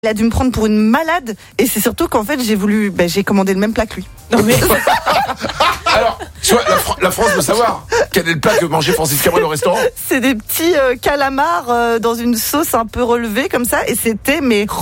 Il a dû me prendre pour une malade et c'est surtout qu'en fait j'ai commandé le même plat que lui. Non mais Alors, tu vois, la France veut savoir quel est le plat que mangeait Francis Cabrel au restaurant. C'est des petits calamars dans une sauce un peu relevée comme ça et c'était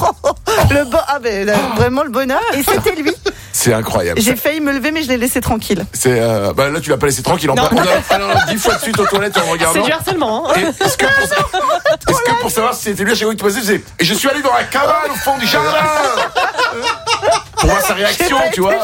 vraiment le bonheur et c'était lui. C'est incroyable. J'ai failli me lever mais je l'ai laissé tranquille. C'est là tu l'as pas laissé tranquille. On a 10 fois de suite aux toilettes en regardant. c'est du harcèlement. Hein. Est-ce que pour savoir si c'était lui à chaque fois que tu passais, c'est et je suis allé dans la cabane au fond du jardin. Pour voir sa réaction, tu vois.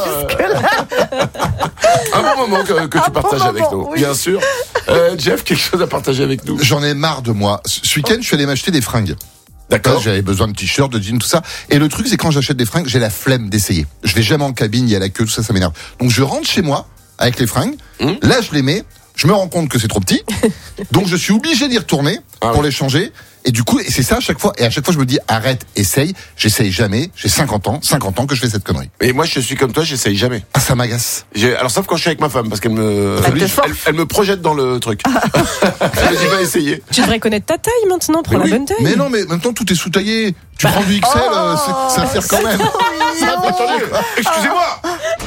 Un bon moment que tu partages avec nous, oui. bien sûr. Jeff, quelque chose à partager avec nous. J'en ai marre de moi. Ce week-end, je suis allé m'acheter des fringues. D'accord. J'avais besoin de t-shirts, de jeans, tout ça. Et le truc, c'est quand j'achète des fringues, j'ai la flemme d'essayer. Je vais jamais en cabine, il y a la queue, tout ça, ça m'énerve. Donc je rentre chez moi avec les fringues. Là, je les mets. Je me rends compte que c'est trop petit. Donc je suis obligé d'y retourner pour les changer. Et du coup, et c'est ça à chaque fois. Et à chaque fois, je me dis, arrête, essaye. J'essaye jamais. J'ai 50 ans que je fais cette connerie. Et moi, je suis comme toi, j'essaye jamais. Ah, ça m'agace. Alors, sauf quand je suis avec ma femme, parce qu'elle elle me projette dans le truc. Elle me dit, va essayer. Tu devrais connaître ta taille maintenant, prends la bonne taille. Mais non, mais maintenant, tout est sous-taillé. Tu prends du XL, ça sert quand même. Attendez, excusez-moi.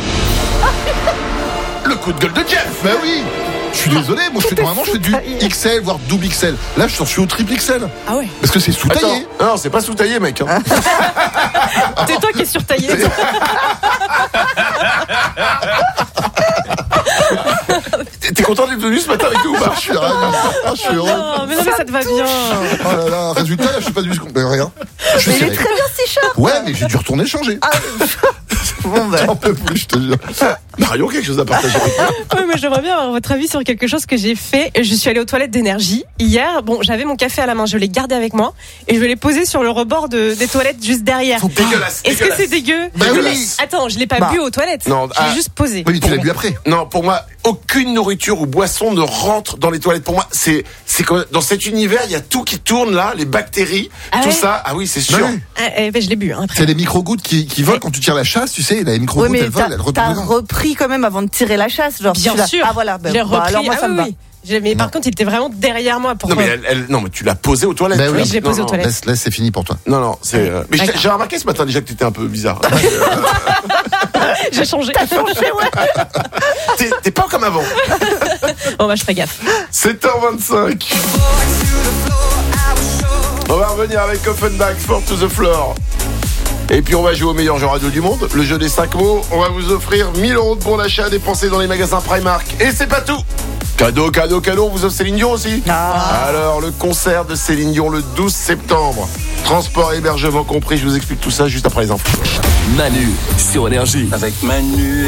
Le coup de gueule de Jeff. Bah oui. Je suis désolé, moi normalement je fais du XL voire double XL. Là je suis au triple XL. Ah ouais. Parce que c'est sous-taillé. Attends, non, c'est pas sous-taillé, mec. Hein. C'est toi qui es surtaillé. T'es content d'être venu ce matin avec nous ou pas? Je suis ravi. Je suis heureux. Oh, mais non, mais ça te va bien. Oh là là, résultat là je sais pas du tout. Rien. Je Mais il sais est très bien ce t-shirt. Ouais, mais j'ai dû retourner changer. J'en peux plus, je te jure. Marion, quelque chose à partager avec nous? Oui, mais j'aimerais bien avoir votre avis sur quelque chose que j'ai fait. Je suis allée aux toilettes d'énergie hier. Bon, j'avais mon café à la main, je l'ai gardé avec moi et je l'ai posé sur le rebord des toilettes juste derrière. Dégueulasse. Est-ce que c'est dégueu? Bah oui. Attends, je l'ai pas bu aux toilettes. Non, je l'ai juste posé. Oui, mais tu l'as bu après. Non, pour moi, aucune nourriture ou boisson ne rentre dans les toilettes. Pour moi, c'est comme dans cet univers, il y a tout qui tourne là, les bactéries, tout ça. Ah oui, c'est sûr. Ouais. Ben, je l'ai bu. Hein, après. C'est les micro-gouttes qui volent quand tu tires la chasse, tu sais, les micro-gouttes Oui, mais elles volent, elles t'as retournent dedans. repris quand même avant de tirer la chasse, genre. Bien sûr. Ah voilà. J'ai repris. Alors moi ça me va. Mais par contre, il était vraiment derrière moi. Pourquoi? Non mais non mais tu l'as posé aux toilettes. Bah oui, je l'ai posé aux toilettes. Là, c'est fini pour toi. Non, c'est. Mais D'accord. j'ai remarqué ce matin déjà que t'étais un peu bizarre. J'ai changé. T'es pas comme avant. Bon bah je ferai gaffe. 7h25. On va revenir avec Offenbach, Four to the Floor. Et puis on va jouer au meilleur jeu radio du monde, le jeu des 5 mots. On va vous offrir 1000 € de bons d'achat à dépenser dans les magasins Primark. Et c'est pas tout. Cadeau, on vous offre Céline Dion aussi. Alors le concert de Céline Dion le 12 septembre. Transport et hébergement compris, je vous explique tout ça juste après les infos. Manu sur Énergie. Avec Manu